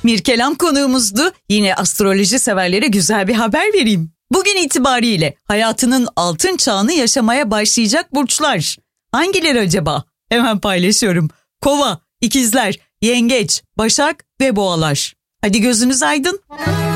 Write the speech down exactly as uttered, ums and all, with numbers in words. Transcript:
Mirkelam konuğumuzdu. Yine astroloji severlere güzel bir haber vereyim. Bugün itibariyle hayatının altın çağını yaşamaya başlayacak burçlar. Hangileri acaba? Hemen paylaşıyorum. Kova, İkizler, Yengeç, Başak ve Boğalar. Hadi gözünüz aydın.